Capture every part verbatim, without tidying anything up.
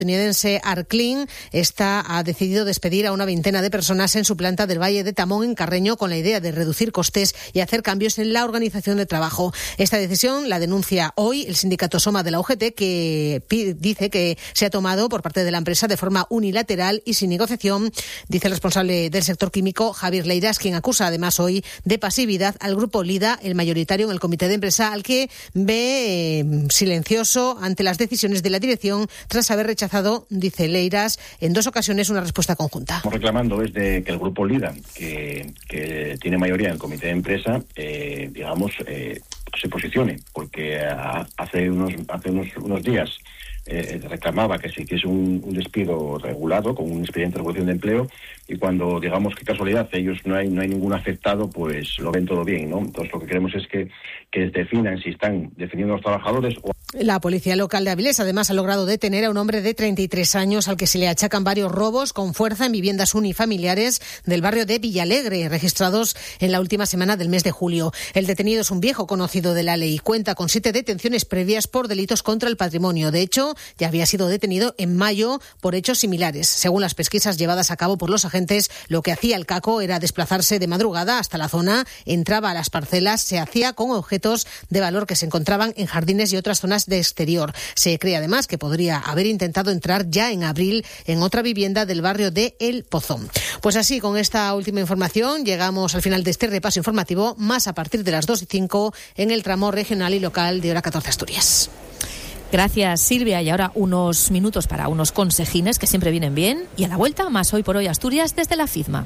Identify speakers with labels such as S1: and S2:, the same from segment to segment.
S1: estadounidense Arclin está, ha decidido despedir a una veintena de personas en su planta del Valle de Tamón, en Carreño, con la idea de reducir costes y hacer cambios en la organización de trabajo. Esta decisión la denuncia hoy el sindicato SOMA de la U G T, que dice que se ha tomado por parte de la empresa de forma unilateral y sin negociación, dice el responsable del sector químico, Javier Leiras, quien acusa además hoy de pasividad al grupo Lida, el mayoritario en el comité de empresa, al que ve eh, silencioso ante las decisiones de la dirección tras haber rechazado, dice Leiras, en dos ocasiones una respuesta conjunta.
S2: Estamos reclamando es de que el grupo Lida, que, que tiene mayoría en el comité de empresa, eh, digamos, eh, se posicione, porque hace unos hace unos, unos días eh, reclamaba que sí que es un, un despido regulado, con un expediente de regulación de empleo, y cuando, digamos, qué casualidad, ellos no hay no hay ningún afectado, pues lo ven todo bien, ¿no? Entonces lo que queremos es que, que definan si están defendiendo a los trabajadores o...
S1: La policía local de Avilés además ha logrado detener a un hombre de treinta y tres años al que se le achacan varios robos con fuerza en viviendas unifamiliares del barrio de Villalegre, registrados en la última semana del mes de julio. El detenido es un viejo conocido de la ley. Cuenta con siete detenciones previas por delitos contra el patrimonio. De hecho, ya había sido detenido en mayo por hechos similares. Según las pesquisas llevadas a cabo por los agentes, lo que hacía el caco era desplazarse de madrugada hasta la zona, entraba a las parcelas, se hacía con objetos de valor que se encontraban en jardines y otras zonas de exterior. Se cree además que podría haber intentado entrar ya en abril en otra vivienda del barrio de El Pozón. Pues así, con esta última información, llegamos al final de este repaso informativo, más a partir de las dos y cinco en el tramo regional y local de Hora catorce Asturias.
S3: Gracias, Silvia. Y ahora unos minutos para unos consejines que siempre vienen bien. Y a la vuelta, más Hoy por Hoy Asturias desde la FIDMA.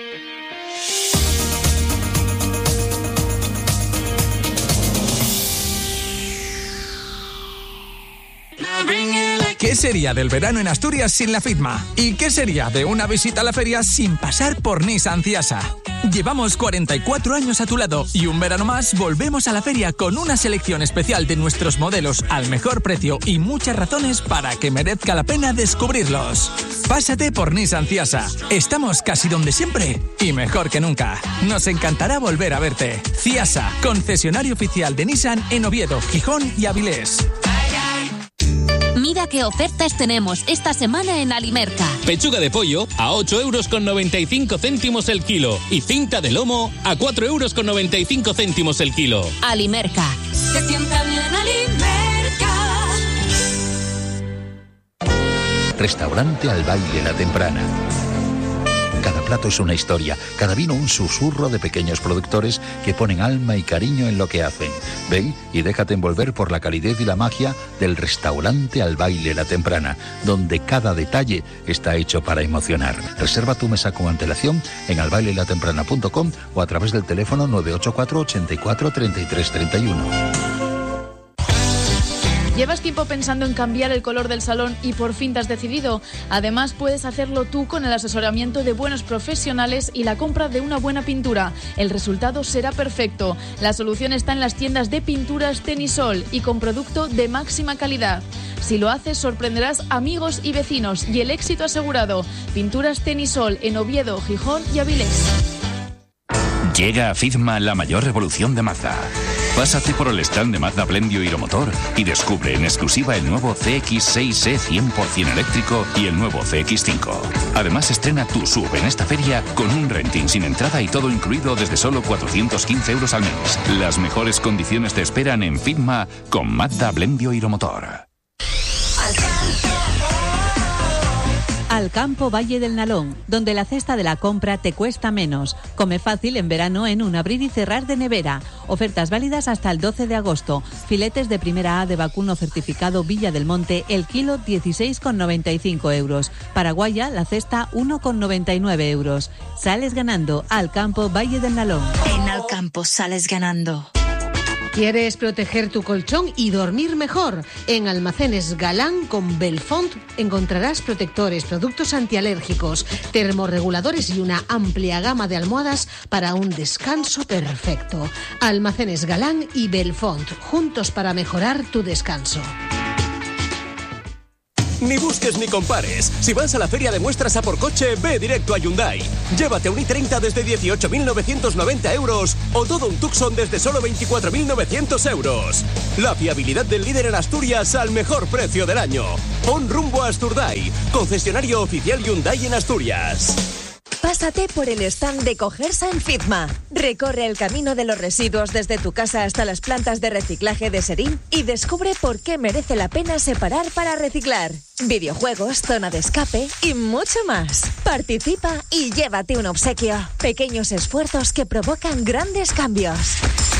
S4: ¿Qué sería del verano en Asturias sin la FIDMA? ¿Y qué sería de una visita a la feria sin pasar por Nissan Ciasa? Llevamos cuarenta y cuatro años a tu lado y un verano más volvemos a la feria con una selección especial de nuestros modelos al mejor precio y muchas razones para que merezca la pena descubrirlos. Pásate por Nissan Ciasa. Estamos casi donde siempre y mejor que nunca. Nos encantará volver a verte. Ciasa, concesionario oficial de Nissan en Oviedo, Gijón y Avilés.
S5: Mira qué ofertas tenemos esta semana en Alimerca.
S6: Pechuga de pollo a ocho euros con noventa y cinco céntimos el kilo y cinta de lomo a cuatro euros con noventa y cinco céntimos el kilo.
S5: Alimerca.
S7: Se sienta bien Alimerca.
S8: Restaurante Al Baile La Temprana. Cada plato es una historia, cada vino un susurro de pequeños productores que ponen alma y cariño en lo que hacen. Ven y déjate envolver por la calidez y la magia del Restaurante Al Baile La Temprana, donde cada detalle está hecho para emocionar. Reserva tu mesa con antelación en al baile la temprana punto com o a través del teléfono nueve ocho cuatro, ochenta y cuatro, treinta y tres treinta y uno.
S9: ¿Llevas tiempo pensando en cambiar el color del salón y por fin te has decidido? Además, puedes hacerlo tú con el asesoramiento de buenos profesionales y la compra de una buena pintura. El resultado será perfecto. La solución está en las tiendas de pinturas Tenisol y con producto de máxima calidad. Si lo haces, sorprenderás amigos y vecinos y el éxito asegurado. Pinturas Tenisol en Oviedo, Gijón y Avilés.
S10: Llega a FIDMA la mayor revolución de Mazda. Pásate por el stand de Mazda Blendio Hiromotor y descubre en exclusiva el nuevo C X seis E cien por ciento eléctrico y el nuevo C X cinco. Además, estrena tu S U V en esta feria con un renting sin entrada y todo incluido desde solo cuatrocientos quince euros al mes. Las mejores condiciones te esperan en FIDMA con Mazda Blendio Hiromotor.
S11: Al Campo Valle del Nalón, donde la cesta de la compra te cuesta menos. Come fácil en verano en un abrir y cerrar de nevera. Ofertas válidas hasta el doce de agosto. Filetes de primera A de vacuno certificado Villa del Monte, el kilo dieciséis con noventa y cinco euros. Paraguaya, la cesta uno con noventa y nueve euros. Sales ganando. Al Campo Valle del Nalón.
S12: En Al Campo sales ganando.
S1: ¿Quieres proteger tu colchón y dormir mejor? En Almacenes Galán con Belfont encontrarás protectores, productos antialérgicos, termorreguladores y una amplia gama de almohadas para un descanso perfecto. Almacenes Galán y Belfont, juntos para mejorar tu descanso.
S13: Ni busques ni compares. Si vas a la feria de muestras a por coche, ve directo a Hyundai. Llévate un i treinta desde dieciocho mil novecientos noventa euros o todo un Tucson desde solo veinticuatro mil novecientos euros. La fiabilidad del líder en Asturias al mejor precio del año. Pon rumbo a Asturdai, concesionario oficial Hyundai en Asturias.
S14: Pásate por el stand de Cogersa en Fitma. Recorre el camino de los residuos desde tu casa hasta las plantas de reciclaje de Serín y descubre por qué merece la pena separar para reciclar. Videojuegos, zona de escape y mucho más. Participa y llévate un obsequio. Pequeños esfuerzos que provocan grandes cambios.